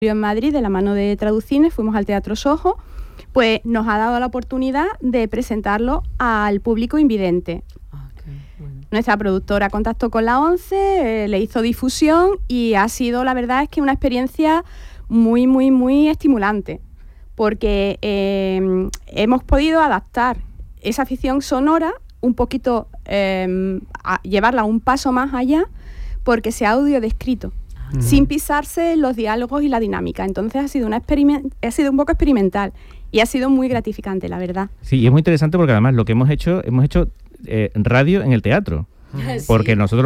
en Madrid de la mano de Traducines, fuimos al Teatro Soho, pues nos ha dado la oportunidad de presentarlo al público invidente. Bueno. Nuestra productora contactó con la ONCE, le hizo difusión y ha sido, la verdad es que una experiencia muy, muy, muy estimulante, porque hemos podido adaptar esa ficción sonora un poquito, a llevarla un paso más allá, porque se ha audiodescrito, sin pisarse los diálogos y la dinámica. Entonces ha sido un poco experimental y ha sido muy gratificante, la verdad. Sí, y es muy interesante porque además lo que hemos hecho radio en el teatro. Porque nosotros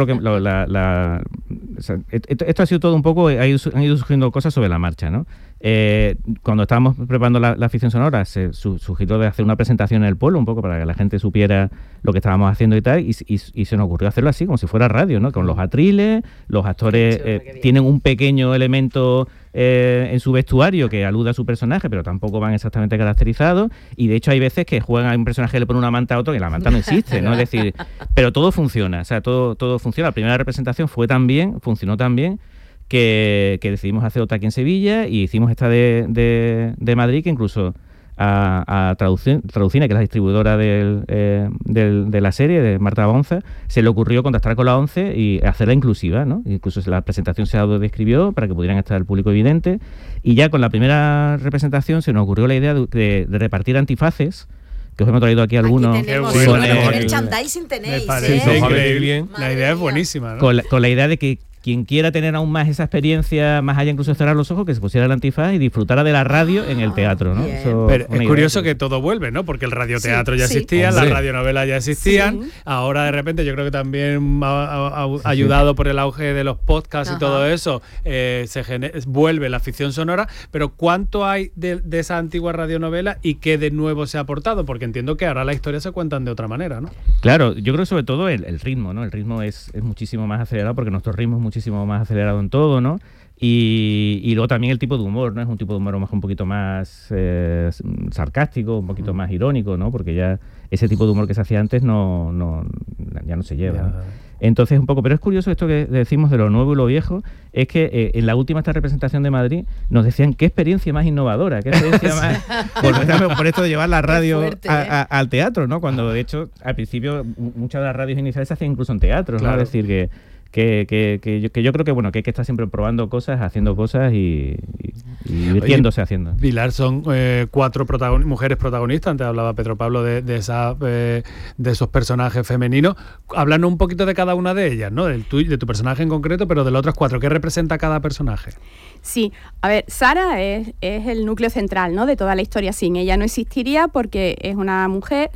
esto ha sido todo un poco, han ido surgiendo cosas sobre la marcha, ¿no? Cuando estábamos preparando la ficción sonora, se suscitó de hacer una presentación en el pueblo, un poco para que la gente supiera lo que estábamos haciendo y tal, y se nos ocurrió hacerlo así, como si fuera radio, ¿no? Con los atriles, los actores tienen un pequeño elemento en su vestuario que alude a su personaje, pero tampoco van exactamente caracterizados, y de hecho hay veces que juegan a un personaje que le pone una manta a otro y la manta no existe, ¿no? Es decir, pero todo funciona, o sea, todo funciona. La primera representación funcionó tan bien que decidimos hacer otra aquí en Sevilla y hicimos esta de Madrid, que incluso a Traducines, que es la distribuidora de la serie, de Marta Bonza, se le ocurrió contactar con la ONCE y hacerla inclusiva, ¿no? Incluso la presentación se audiodescribió para que pudieran estar el público evidente, y ya con la primera representación se nos ocurrió la idea de repartir antifaces, que os hemos traído aquí algunos. Aquí tenemos, merchandising tenéis. Me parece increíble. La idea es buenísima, ¿no? Con la idea de que quien quiera tener aún más esa experiencia, más allá incluso de cerrar los ojos, que se pusiera el antifaz y disfrutara de la radio en el teatro, ¿no? Pero es curioso que todo vuelve, ¿no? Porque el radioteatro ya existía, las radionovelas ya existían. Sí. Ahora de repente yo creo que también ayudado por el auge de los podcasts y todo eso, vuelve la ficción sonora. Pero ¿cuánto hay de esa antigua radionovela y qué de nuevo se ha aportado? Porque entiendo que ahora las historias se cuentan de otra manera, ¿no? Claro, yo creo que sobre todo el ritmo, ¿no? El ritmo es muchísimo más acelerado, porque nuestro ritmo es muchísimo más acelerado en todo, ¿no? Y luego también el tipo de humor, ¿no? Es un tipo de humor un poquito más sarcástico, un poquito más irónico, ¿no? Porque ya ese tipo de humor que se hacía antes ya no se lleva, ¿no? Entonces un poco, pero es curioso esto que decimos de lo nuevo y lo viejo, es que en la última esta de Madrid nos decían qué experiencia más innovadora, qué experiencia más por esto de llevar la radio al teatro, ¿no? Cuando de hecho al principio muchas de las radios iniciales se hacían incluso en teatros, ¿no? Es decir que yo creo que bueno, que hay que estar siempre probando cosas, haciendo cosas y divirtiéndose haciendo. Pilar, son 4 mujeres protagonistas. Antes hablaba Pedro Pablo de esos personajes femeninos. Háblanos un poquito de cada una de ellas, ¿no? De tu personaje en concreto, pero de los otros 4. ¿Qué representa cada personaje? Sí, a ver, Sara es el núcleo central, ¿no? De toda la historia. Sin ella no existiría, porque es una mujer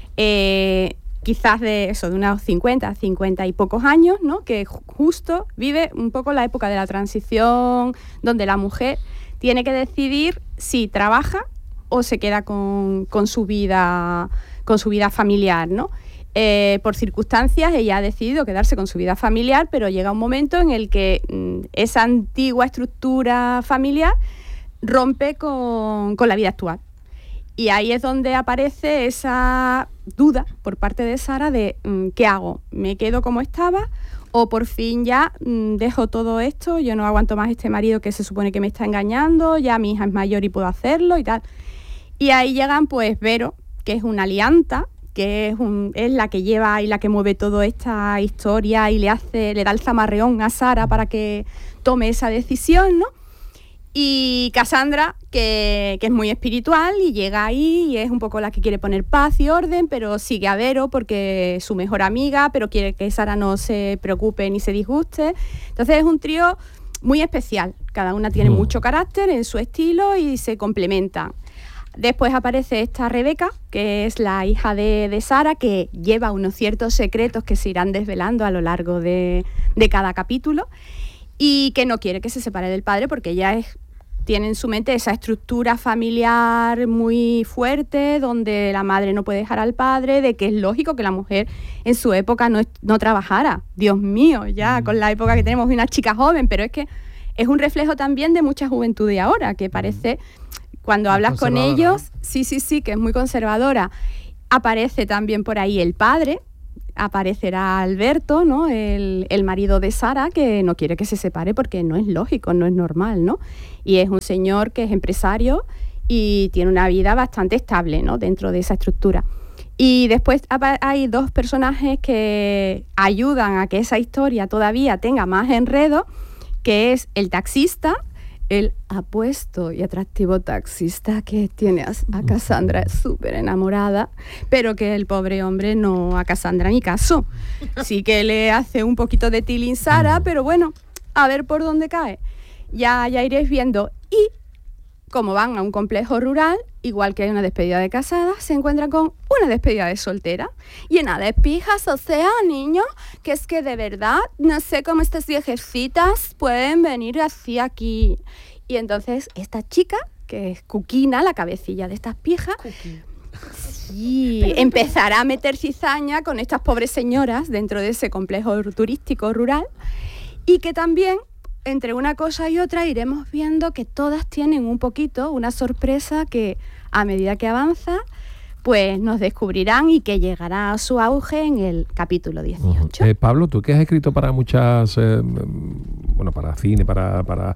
quizás de unos 50 y pocos años, ¿no? Que justo vive un poco la época de la transición, donde la mujer tiene que decidir si trabaja o se queda con su vida familiar, ¿no? Por circunstancias ella ha decidido quedarse con su vida familiar, pero llega un momento en el que esa antigua estructura familiar rompe con la vida actual. Y ahí es donde aparece esa duda por parte de Sara de ¿qué hago? ¿Me quedo como estaba? ¿O por fin ya dejo todo esto? Yo no aguanto más este marido que se supone que me está engañando, ya mi hija es mayor y puedo hacerlo y tal. Y ahí llegan pues Vero, que es una alianta, que es la que lleva y la que mueve toda esta historia y le da el zamarreón a Sara para que tome esa decisión, ¿no? Y Cassandra, que es muy espiritual y llega ahí y es un poco la que quiere poner paz y orden, pero sigue a Vero porque es su mejor amiga, pero quiere que Sara no se preocupe ni se disguste. Entonces es un trío muy especial. Cada una tiene mucho carácter en su estilo y se complementan. Después aparece esta Rebeca, que es la hija de Sara, que lleva unos ciertos secretos que se irán desvelando a lo largo de cada capítulo, y que no quiere que se separe del padre porque ella tiene en su mente esa estructura familiar muy fuerte, donde la madre no puede dejar al padre, de que es lógico que la mujer en su época no trabajara. Dios mío, ya con la época que tenemos de una chica joven, pero es que es un reflejo también de mucha juventud de ahora, que parece, cuando hablas con ellos, sí, que es muy conservadora. Aparece también por ahí el padre, aparecerá Alberto, ¿no? El marido de Sara, que no quiere que se separe porque no es lógico, no es normal, ¿no? Y es un señor que es empresario y tiene una vida bastante estable, ¿no? Dentro de esa estructura. Y después hay dos personajes que ayudan a que esa historia todavía tenga más enredo, que es el taxista, el apuesto y atractivo taxista que tiene a Cassandra súper enamorada, pero que el pobre hombre no a Cassandra ni caso. Sí que le hace un poquito de tilín Sara, pero bueno, a ver por dónde cae. Ya iréis viendo. Y como van a un complejo rural, igual que hay una despedida de casada, se encuentran con una despedida de soltera, llena de pijas, o sea, niños, que es que de verdad, no sé cómo estas viejecitas pueden venir así aquí. Y entonces esta chica, que es Cuquina, la cabecilla de estas pijas, sí, empezará a meter cizaña con estas pobres señoras dentro de ese complejo turístico rural, y que también entre una cosa y otra iremos viendo que todas tienen un poquito una sorpresa que a medida que avanza pues nos descubrirán y que llegará a su auge en el capítulo 18. Pablo, tú que has escrito para muchas, para cine, para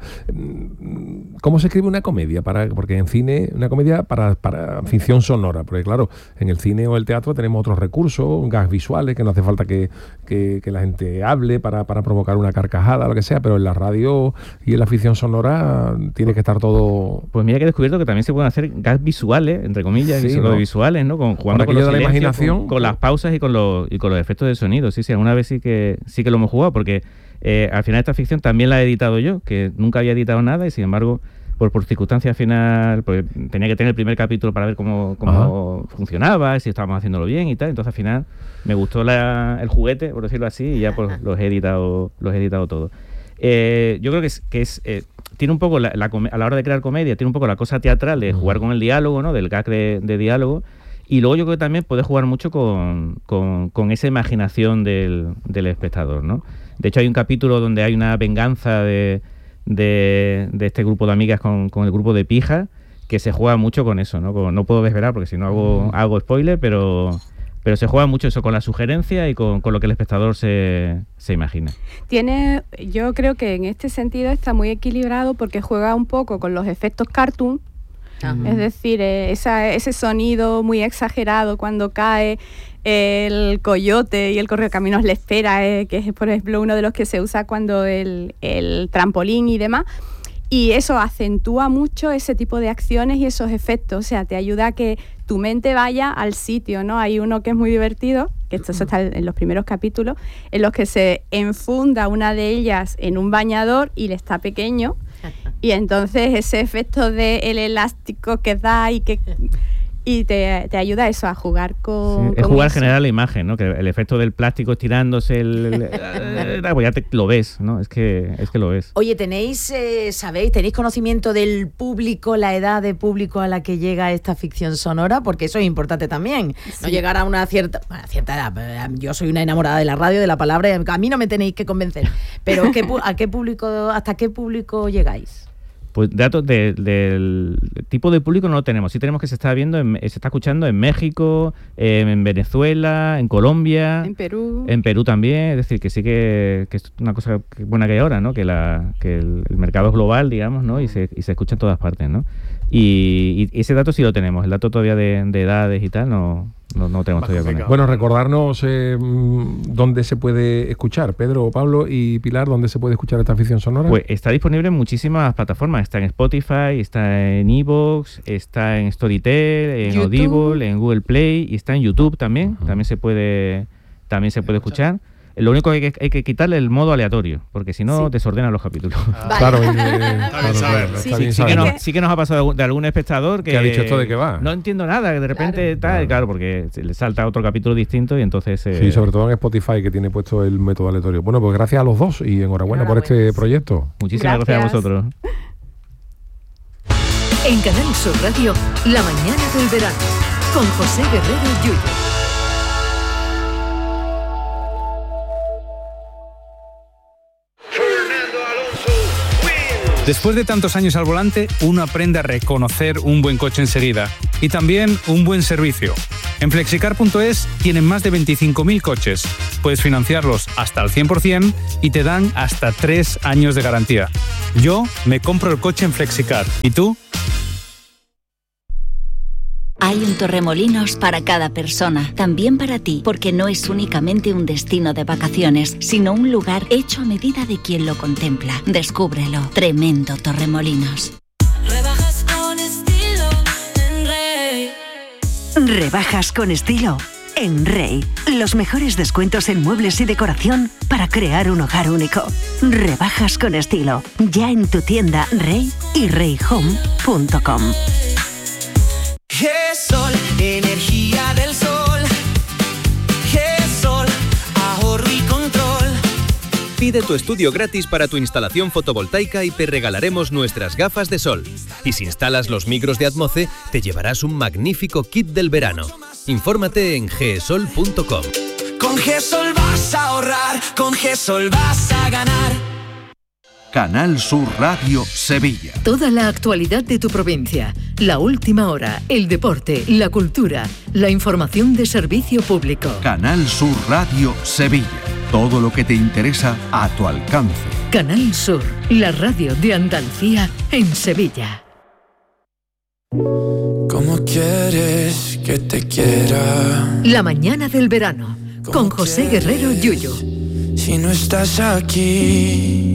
¿cómo se escribe una comedia? Porque en cine, una comedia para ficción sonora, porque claro, en el cine o el teatro tenemos otros recursos, gags visuales, que no hace falta que la gente hable para provocar una carcajada, lo que sea, pero en la radio y en la ficción sonora tiene que estar todo... Pues mira que he descubierto que también se pueden hacer gags visuales, entre comillas, sí, ¿no? Visuales, ¿no? Jugando con los la imaginación, con las pausas y con los efectos de sonido. Sí, alguna vez sí que lo hemos jugado, porque al final esta ficción también la he editado yo, que nunca había editado nada y sin embargo, por circunstancias al final, pues tenía que tener el primer capítulo para ver cómo funcionaba, si estábamos haciéndolo bien y tal. Entonces al final me gustó el juguete, por decirlo así, y ya pues los he editado todo. Yo creo que es tiene un poco a la hora de crear comedia, tiene un poco la cosa teatral de jugar con el diálogo, ¿no? Del gag de diálogo. Y luego yo creo que también puede jugar mucho con esa imaginación del espectador, ¿no? De hecho hay un capítulo donde hay una venganza de este grupo de amigas con el grupo de pijas, que se juega mucho con eso, ¿no? No puedo desvelar porque si no hago spoiler, pero se juega mucho eso con la sugerencia y con lo que el espectador se imagina. Yo creo que en este sentido está muy equilibrado porque juega un poco con los efectos cartoon. Es decir, ese sonido muy exagerado cuando cae el coyote y el correcaminos le espera, que es por ejemplo uno de los que se usa cuando el trampolín y demás, y eso acentúa mucho ese tipo de acciones y esos efectos, o sea, te ayuda a que tu mente vaya al sitio, ¿no? Hay uno que es muy divertido, que esto está en los primeros capítulos, en los que se enfunda una de ellas en un bañador y le está pequeño, y entonces ese efecto del elástico que da y te ayuda a eso, a jugar con... Sí, es jugar a generar la imagen, ¿no? Que el efecto del plástico estirándose, pues ya lo ves, ¿no? Es que lo ves. Oye, ¿tenéis conocimiento del público, la edad de público a la que llega esta ficción sonora? Porque eso es importante también. Sí. No llegar a una cierta edad. Yo soy una enamorada de la radio, de la palabra, a mí no me tenéis que convencer. Pero ¿hasta qué público llegáis? Pues datos del tipo de público no lo tenemos. Sí tenemos que se está escuchando en México, en Venezuela, en Colombia, en Perú. En Perú también. Es decir, que sí que es una cosa buena que hay ahora, ¿no? Que el mercado es global, digamos, ¿no? Y se escucha en todas partes, ¿no? Y ese dato sí lo tenemos. El dato todavía de edades y tal no tenemos todavía con él. Bueno, recordarnos dónde se puede escuchar. Pedro, Pablo y Pilar, ¿dónde se puede escuchar esta ficción sonora? Pues está disponible en muchísimas plataformas. Está en Spotify, está en iVoox, está en Storytel, en YouTube. Audible, en Google Play y está en YouTube también. También se puede escuchar. Lo único que hay que quitarle el modo aleatorio, porque si no desordenan los capítulos. Claro, sí que nos ha pasado de algún espectador que ha dicho esto de qué va. No entiendo nada, que de repente claro, porque le salta otro capítulo distinto y entonces... Sí, sobre todo en Spotify, que tiene puesto el método aleatorio. Bueno, pues gracias a los dos y enhorabuena por este proyecto. Muchísimas gracias a vosotros. En Canal Sur Radio, La Mañana del Verano, con José Guerrero Yuyo. Después de tantos años al volante, uno aprende a reconocer un buen coche enseguida y también un buen servicio. En Flexicar.es tienen más de 25.000 coches. Puedes financiarlos hasta al 100% y te dan hasta 3 años de garantía. Yo me compro el coche en Flexicar. ¿Y tú? Hay un Torremolinos para cada persona, también para ti, porque no es únicamente un destino de vacaciones, sino un lugar hecho a medida de quien lo contempla. Descúbrelo. Tremendo Torremolinos. Rebajas con estilo en Rey. Rebajas con estilo en Rey. Los mejores descuentos en muebles y decoración para crear un hogar único. Rebajas con estilo. Ya en tu tienda Rey y reyhome.com. GESOL, energía del sol. GESOL, ahorro y control. Pide tu estudio gratis para tu instalación fotovoltaica y te regalaremos nuestras gafas de sol. Y si instalas los micros de Atmoce, te llevarás un magnífico kit del verano. Infórmate en gesol.com. Con GESOL vas a ahorrar, con GESOL vas a ganar. Canal Sur Radio Sevilla. Toda la actualidad de tu provincia, la última hora, el deporte, la cultura, la información de servicio público. Canal Sur Radio Sevilla. Todo lo que te interesa a tu alcance. Canal Sur, la radio de Andalucía en Sevilla. ¿Cómo quieres que te quiera? La mañana del verano, con José Guerrero Yuyu. Si no estás aquí.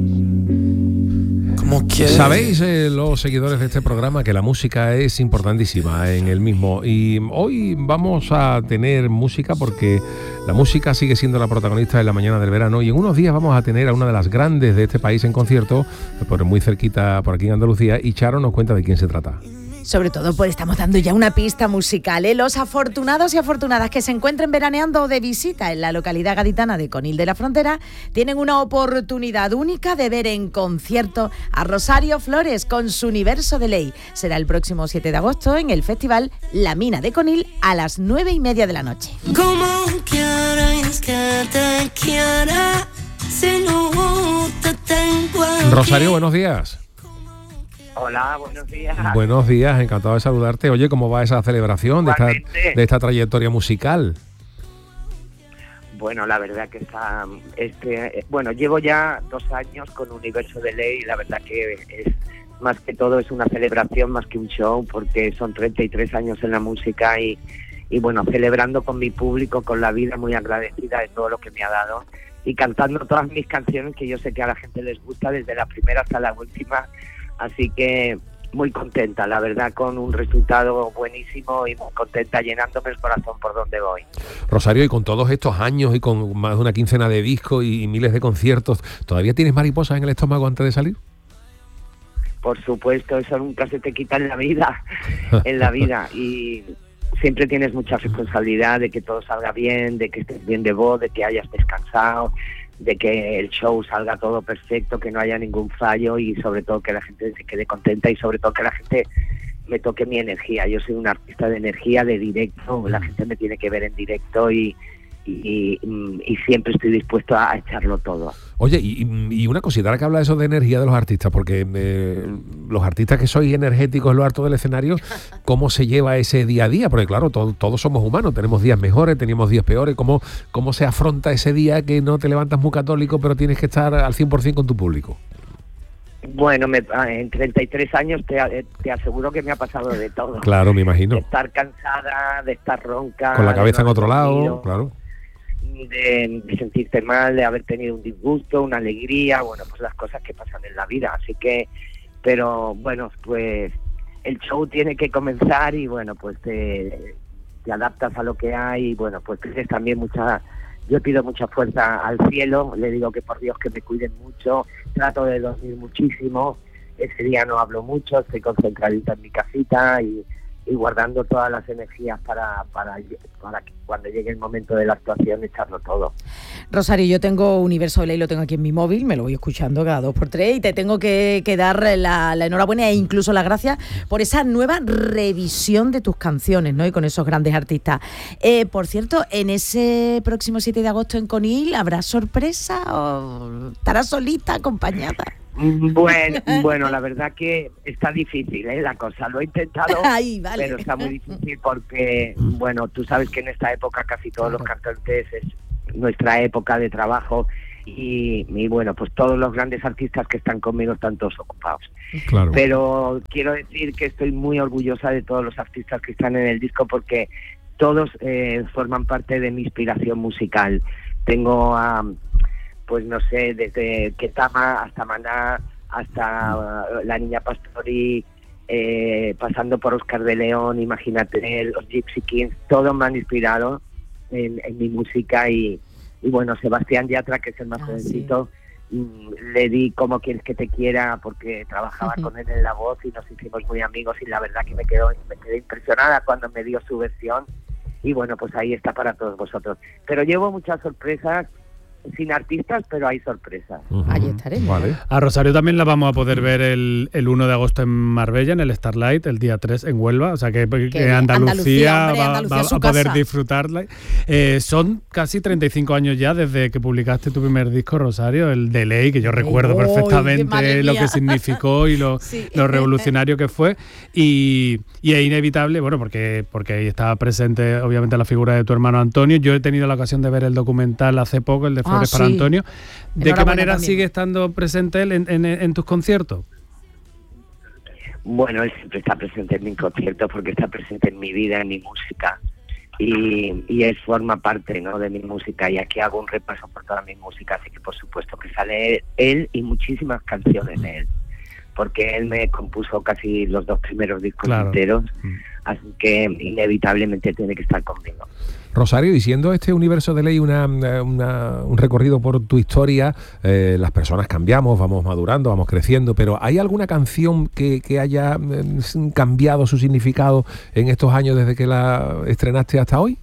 Sabéis, los seguidores de este programa, que la música es importantísima en el mismo, y hoy vamos a tener música porque la música sigue siendo la protagonista de la mañana del verano, y en unos días vamos a tener a una de las grandes de este país en concierto, por muy cerquita por aquí en Andalucía, y Charo nos cuenta de quién se trata. Sobre todo, pues estamos dando ya una pista musical, ¿eh? Los afortunados y afortunadas que se encuentren veraneando o de visita en la localidad gaditana de Conil de la Frontera tienen una oportunidad única de ver en concierto a Rosario Flores con su Universo de Ley. Será el próximo 7 de agosto en el festival La Mina de Conil a las 9:30 de la noche. Como quieres que te quiera, si no te tengo aquí. Rosario, buenos días. Hola, buenos días. Buenos días, encantado de saludarte. Oye, ¿cómo va esa celebración de esta trayectoria musical? Bueno, la verdad que bueno, llevo ya 2 años con Universo de Ley y la verdad que es más que todo es una celebración más que un show, porque son 33 años en la música y bueno, celebrando con mi público, con la vida, muy agradecida de todo lo que me ha dado y cantando todas mis canciones que yo sé que a la gente les gusta desde la primera hasta la última. Así que muy contenta, la verdad, con un resultado buenísimo y muy contenta, llenándome el corazón por donde voy. Rosario, y con todos estos años y con más de una quincena de discos y miles de conciertos, ¿todavía tienes mariposas en el estómago antes de salir? Por supuesto, eso nunca se te quita en la vida, y siempre tienes mucha responsabilidad de que todo salga bien, de que estés bien de voz, de que hayas descansado, de que el show salga todo perfecto, que no haya ningún fallo y sobre todo que la gente se quede contenta y sobre todo que la gente me toque mi energía. Yo soy un artista de energía, de directo, la gente me tiene que ver en directo y siempre estoy dispuesto a echarlo todo. Oye, y una cosita, ahora que habla eso de energía de los artistas, porque los artistas que sois energéticos en lo alto del escenario, ¿cómo se lleva ese día a día? Porque claro, todos somos humanos, tenemos días mejores, tenemos días peores. ¿Cómo se afronta ese día que no te levantas muy católico, pero tienes que estar al 100% con tu público? Bueno, en 33 años te aseguro que me ha pasado de todo. Claro, me imagino. De estar cansada, de estar ronca. Con la cabeza en otro lado, claro. De sentirte mal, de haber tenido un disgusto, una alegría, bueno, pues las cosas que pasan en la vida. Así que, pero bueno, pues el show tiene que comenzar y bueno, pues te adaptas a lo que hay y bueno, pues tienes también yo pido mucha fuerza al cielo, le digo que por Dios que me cuiden mucho, trato de dormir muchísimo, ese día no hablo mucho, estoy concentradita en mi casita y guardando todas las energías para que cuando llegue el momento de la actuación echarlo todo. Rosario, yo tengo Universo de Ley, lo tengo aquí en mi móvil, me lo voy escuchando cada 2x3 y te tengo que dar la enhorabuena e incluso las gracias por esa nueva revisión de tus canciones, ¿no? Y con esos grandes artistas. Por cierto, en ese próximo 7 de agosto en Conil, ¿habrá sorpresa o estarás solita, acompañada? Bueno, la verdad que está difícil, la cosa. Lo he intentado, pero está muy difícil porque, bueno, tú sabes que en esta época casi todos los cantantes es nuestra época de trabajo y bueno, pues todos los grandes artistas que están conmigo están todos ocupados. Claro. Pero quiero decir que estoy muy orgullosa de todos los artistas que están en el disco porque todos forman parte de mi inspiración musical. Tengo a, pues no sé, desde Ketama hasta Maná, hasta La Niña Pastori, pasando por Oscar de León, imagínate, los Gypsy Kings, todos me han inspirado en mi música y bueno, Sebastián Yatra, que es el más jovencito, le di Cómo quieres que te quiera porque trabajaba con él en la voz y nos hicimos muy amigos y la verdad que me quedé impresionada cuando me dio su versión y bueno, pues ahí está para todos vosotros. Pero llevo muchas sorpresas, sin artistas, pero hay sorpresas. Ahí estaremos. Vale. A Rosario también la vamos a poder ver el 1 de agosto en Marbella, en el Starlight, el día 3 en Huelva, o sea que Andalucía, hombre, va a poder casa. disfrutarla. Son casi 35 años ya desde que publicaste tu primer disco, Rosario, el de Ley, que yo recuerdo perfectamente lo que significó y lo revolucionario que fue. Y es inevitable, bueno, porque ahí estaba presente obviamente la figura de tu hermano Antonio. Yo he tenido la ocasión de ver el documental hace poco, el de Flores para Antonio. ¿De qué manera sigue estando presente él en tus conciertos? Bueno, él siempre está presente en mis conciertos porque está presente en mi vida, en mi música y él forma parte, ¿no?, de mi música y aquí hago un repaso por toda mi música, así que por supuesto que sale él y muchísimas canciones de él porque él me compuso casi los 2 primeros discos enteros, así que inevitablemente tiene que estar conmigo. Rosario, y siendo este universo de Ley un recorrido por tu historia, las personas cambiamos, vamos madurando, vamos creciendo, pero ¿hay alguna canción que haya cambiado su significado en estos años desde que la estrenaste hasta hoy?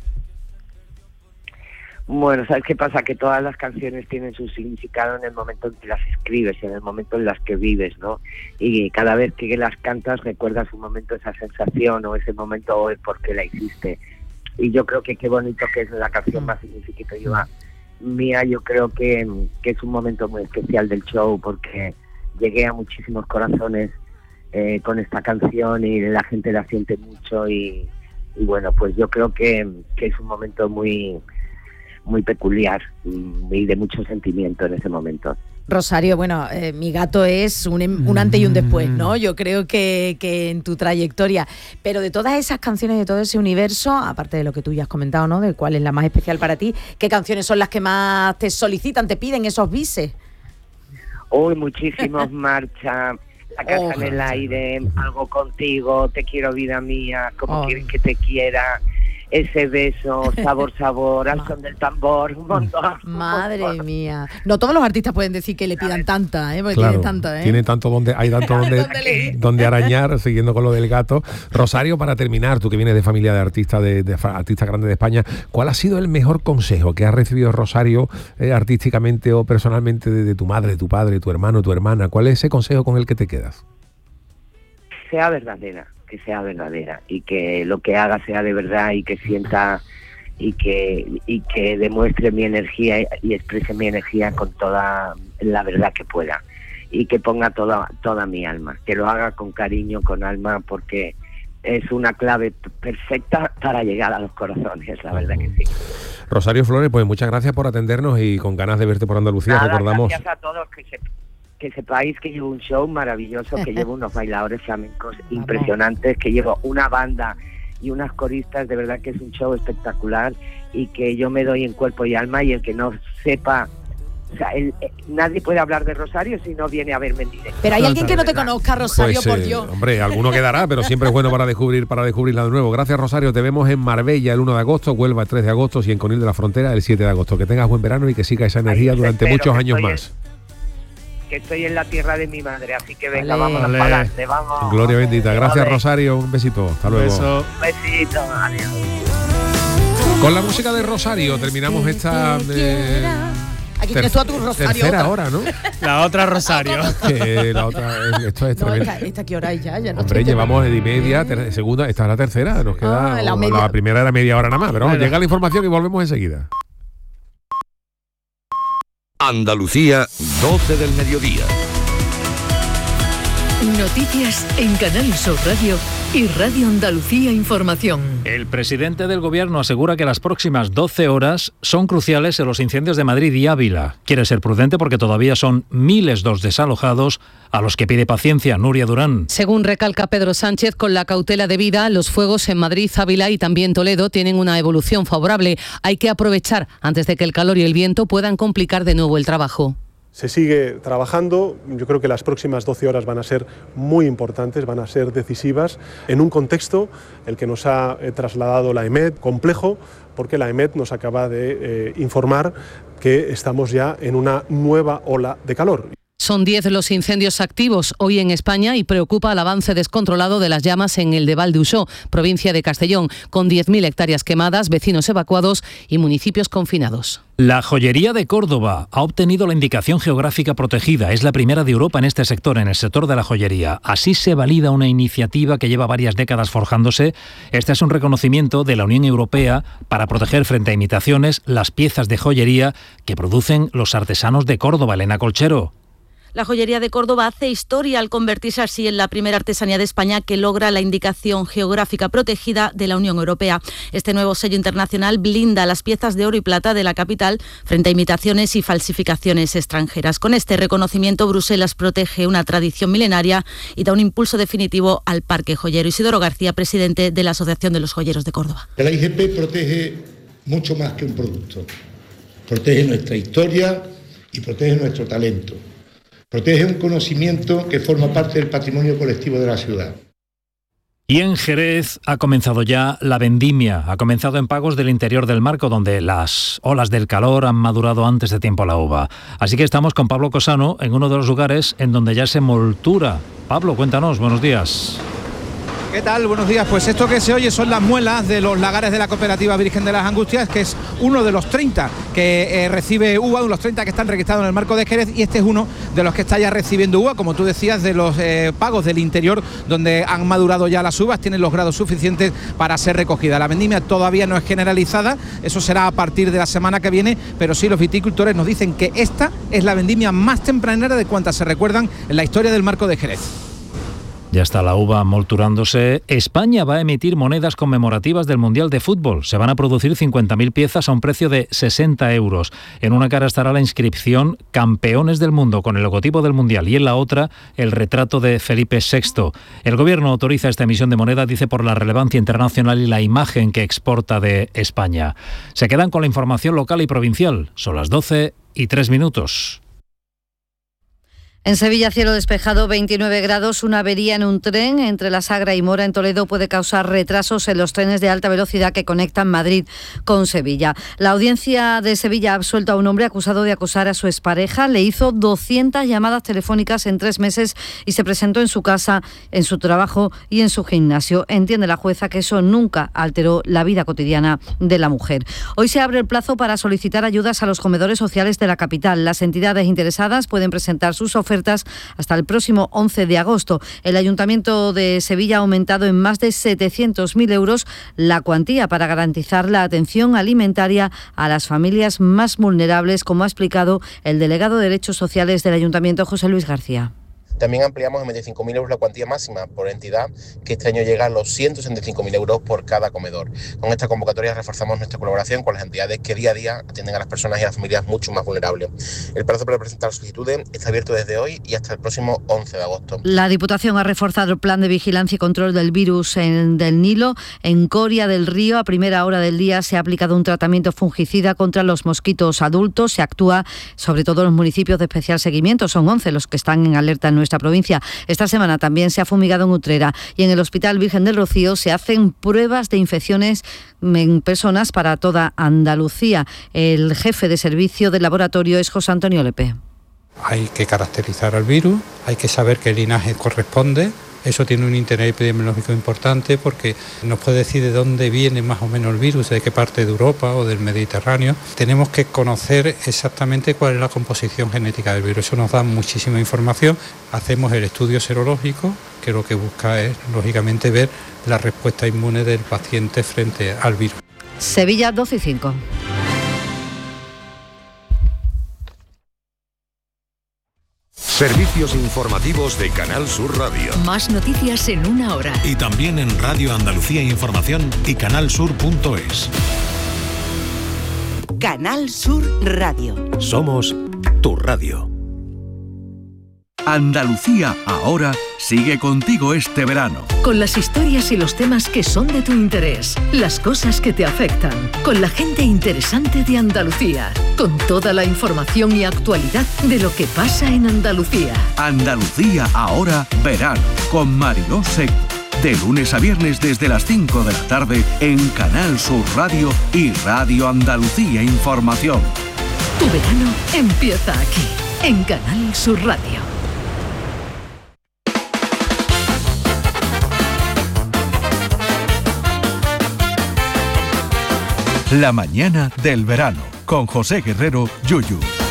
Bueno, ¿sabes qué pasa? Que todas las canciones tienen su significado en el momento en que las escribes, en el momento en las que vives, ¿no? Y cada vez que las cantas recuerdas un momento, esa sensación o ese momento o el por qué la hiciste. Y yo creo que qué bonito que es la canción más significativa mía. Yo creo que es un momento muy especial del show porque llegué a muchísimos corazones con esta canción y la gente la siente mucho y bueno, pues yo creo que es un momento muy muy peculiar y de mucho sentimiento en ese momento. Rosario, bueno, Mi gato es un antes y un después, ¿no? Yo creo que en tu trayectoria, pero de todas esas canciones, de todo ese universo, aparte de lo que tú ya has comentado, ¿no?, de cuál es la más especial para ti, ¿qué canciones son las que más te solicitan, te piden esos bises? Hoy muchísimos Marcha, La casa en el aire, Algo contigo, Te quiero vida mía, Como quieres que te quiera, Ese beso, Sabor, Al son del tambor, un montón. Madre mía. No todos los artistas pueden decir que le pidan tanta, porque claro, tienen tanta, tiene tanto donde arañar, siguiendo con lo del gato. Rosario, para terminar, tú que vienes de familia de artistas artistas grandes de España, ¿cuál ha sido el mejor consejo que has recibido, Rosario, artísticamente o personalmente, de tu madre, de tu padre, tu hermano, tu hermana? ¿Cuál es ese consejo con el que te quedas? Que sea verdadera y que lo que haga sea de verdad y que sienta y que demuestre mi energía y exprese mi energía con toda la verdad que pueda y que ponga toda mi alma, que lo haga con cariño, con alma, porque es una clave perfecta para llegar a los corazones, la verdad que sí. Rosario Flores, pues muchas gracias por atendernos y con ganas de verte por Andalucía. Nada, recordamos. Gracias a todos, que sepáis que llevo un show maravilloso, que llevo unos bailadores flamencos impresionantes, que llevo una banda y unas coristas, de verdad que es un show espectacular y que yo me doy en cuerpo y alma, y el que no sepa, o sea, nadie puede hablar de Rosario si no viene a verme en directo. Pero hay alguien que no te conozca, Rosario, pues, por Dios. Hombre, alguno quedará, pero siempre es bueno para descubrirla de nuevo. Gracias, Rosario. Te vemos en Marbella el 1 de agosto, Huelva el 3 de agosto y en Conil de la Frontera el 7 de agosto. Que tengas buen verano y que siga esa energía durante muchos años más. Que estoy en la tierra de mi madre, así que venga, vamos para adelante, vamos. Gloria bendita. Gracias, Rosario. Un besito. Hasta luego. Un besito. Adiós. Con la música de Rosario terminamos esta Aquí tienes tú a tu Rosario. Tercera hora, ¿no? La otra Rosario. La otra, esto es tremendo. Esta que hora es ya no. Hombre, llevamos de media, segunda, esta es la tercera, nos queda. La primera era media hora nada más, pero vamos, llega la información y volvemos enseguida. Andalucía, 12 del mediodía. Noticias en Canal Sur Radio y Radio Andalucía Información. El presidente del Gobierno asegura que las próximas 12 horas son cruciales en los incendios de Madrid y Ávila. Quiere ser prudente porque todavía son miles los desalojados, a los que pide paciencia. Nuria Durán. Según recalca Pedro Sánchez, con la cautela debida, los fuegos en Madrid, Ávila y también Toledo tienen una evolución favorable. Hay que aprovechar antes de que el calor y el viento puedan complicar de nuevo el trabajo. Se sigue trabajando, yo creo que las próximas 12 horas van a ser muy importantes, van a ser decisivas, en un contexto el que nos ha trasladado la EMET, complejo, porque la EMET nos acaba de informar que estamos ya en una nueva ola de calor. Son 10 los incendios activos hoy en España y preocupa el avance descontrolado de las llamas en el de Valdeusó, provincia de Castellón, con 10.000 hectáreas quemadas, vecinos evacuados y municipios confinados. La joyería de Córdoba ha obtenido la indicación geográfica protegida. Es la primera de Europa en este sector, en el sector de la joyería. Así se valida una iniciativa que lleva varias décadas forjándose. Este es un reconocimiento de la Unión Europea para proteger frente a imitaciones las piezas de joyería que producen los artesanos de Córdoba. Elena Colchero. La joyería de Córdoba hace historia al convertirse así en la primera artesanía de España que logra la indicación geográfica protegida de la Unión Europea. Este nuevo sello internacional blinda las piezas de oro y plata de la capital frente a imitaciones y falsificaciones extranjeras. Con este reconocimiento, Bruselas protege una tradición milenaria y da un impulso definitivo al parque joyero. Isidoro García, presidente de la Asociación de los Joyeros de Córdoba. La IGP protege mucho más que un producto. Protege nuestra historia y protege nuestro talento. Protege un conocimiento que forma parte del patrimonio colectivo de la ciudad. Y en Jerez ha comenzado ya la vendimia. Ha comenzado en Pagos del interior del Marco, donde las olas del calor han madurado antes de tiempo la uva. Así que estamos con Pablo Cosano en uno de los lugares en donde ya se moltura. Pablo, cuéntanos, buenos días. ¿Qué tal? Buenos días. Pues esto que se oye son las muelas de los lagares de la Cooperativa Virgen de las Angustias, que es uno de los 30 que recibe uva, de los 30 que están registrados en el Marco de Jerez, y este es uno de los que está ya recibiendo uva, como tú decías, de los Pagos del interior, donde han madurado ya las uvas, tienen los grados suficientes para ser recogidas. La vendimia todavía no es generalizada, eso será a partir de la semana que viene, pero sí los viticultores nos dicen que esta es la vendimia más tempranera de cuantas se recuerdan en la historia del Marco de Jerez. Ya está la uva molturándose. España va a emitir monedas conmemorativas del Mundial de Fútbol. Se van a producir 50.000 piezas a un precio de 60 euros. En una cara estará la inscripción Campeones del Mundo con el logotipo del Mundial y en la otra el retrato de Felipe VI. El Gobierno autoriza esta emisión de moneda, dice, por la relevancia internacional y la imagen que exporta de España. Se quedan con la información local y provincial. Son las 12:03. En Sevilla, cielo despejado, 29 grados. Una avería en un tren entre La Sagra y Mora, en Toledo, puede causar retrasos en los trenes de alta velocidad que conectan Madrid con Sevilla. La audiencia de Sevilla ha absuelto a un hombre acusado de acosar a su expareja. Le hizo 200 llamadas telefónicas en 3 meses y se presentó en su casa, en su trabajo y en su gimnasio. Entiende la jueza que eso nunca alteró la vida cotidiana de la mujer. Hoy se abre el plazo para solicitar ayudas a los comedores sociales de la capital. Las entidades interesadas pueden presentar sus ofertas hasta el próximo 11 de agosto. El Ayuntamiento de Sevilla ha aumentado en más de 700.000 euros la cuantía para garantizar la atención alimentaria a las familias más vulnerables, como ha explicado el delegado de Derechos Sociales del Ayuntamiento, José Luis García. También ampliamos en 25.000 euros la cuantía máxima por entidad, que este año llega a los 165.000 euros por cada comedor. Con esta convocatoria reforzamos nuestra colaboración con las entidades que día a día atienden a las personas y a las familias mucho más vulnerables. El plazo para presentar solicitudes está abierto desde hoy y hasta el próximo 11 de agosto. La Diputación ha reforzado el plan de vigilancia y control del virus del Nilo. En Coria del Río, a primera hora del día, se ha aplicado un tratamiento fungicida contra los mosquitos adultos. Se actúa sobre todo en los municipios de especial seguimiento. Son 11 los que están en alerta en nuestra provincia. Esta semana también se ha fumigado en Utrera, y en el Hospital Virgen del Rocío se hacen pruebas de infecciones en personas para toda Andalucía. El jefe de servicio del laboratorio es José Antonio Lepe. Hay que caracterizar al virus, hay que saber qué linaje corresponde. Eso tiene un interés epidemiológico importante porque nos puede decir de dónde viene más o menos el virus, de qué parte de Europa o del Mediterráneo. Tenemos que conocer exactamente cuál es la composición genética del virus. Eso nos da muchísima información. Hacemos el estudio serológico, que lo que busca es, lógicamente, ver la respuesta inmune del paciente frente al virus. Sevilla 12:05. Servicios informativos de Canal Sur Radio. Más noticias en una hora. Y también en Radio Andalucía Información y canalsur.es. Canal Sur Radio. Somos tu radio. Andalucía ahora sigue contigo este verano. Con las historias y los temas que son de tu interés, las cosas que te afectan, con la gente interesante de Andalucía, con toda la información y actualidad de lo que pasa en Andalucía. Andalucía ahora verano, con Mariló Seco. De lunes a viernes desde las 5 de la tarde en Canal Sur Radio y Radio Andalucía Información. Tu verano empieza aquí, en Canal Sur Radio. La mañana del verano, con José Guerrero, Yuyu.